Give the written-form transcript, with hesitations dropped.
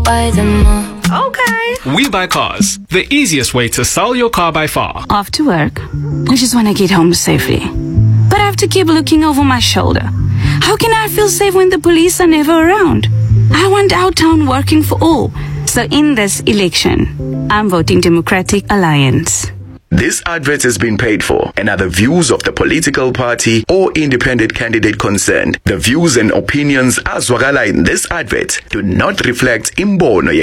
buy them all. Okay. We Buy Cars, the easiest way to sell your car by far. After work, I just want to get home safely. But I have to keep looking over my shoulder. How can I feel safe when the police are never around? I want our town working for all. So in this election, I'm voting Democratic Alliance. This advert has been paid for and are the views of the political party or independent candidate concerned. The views and opinions as wakala in this advert do not reflect imbono